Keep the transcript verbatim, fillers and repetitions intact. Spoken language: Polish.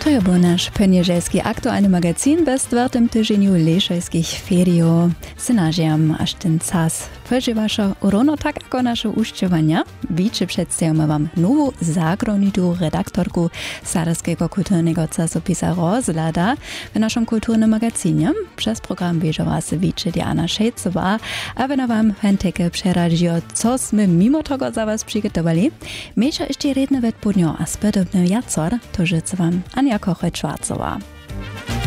To je był nasz penieżelski aktualny magazyn bez czwartym tygodniu leszajskich feriów. Synažiam aż ten czas przeżywasze równo tak jako nasze uszczowania. Wicze przedstawimy wam nową zagraniczną redaktorku Saderskiego kulturnego czasopisa Rozlada w naszym kulturnym magazynie. Przez program bierze was wicze Diana Szejcowa, a będę wam chętnie przeradził, cośmy mimo tego za was przygotowali. Mniejsza jeszcze redne wetpudnio a spytobny jacor, to życzy wam Ania Koche-Czwarcowa.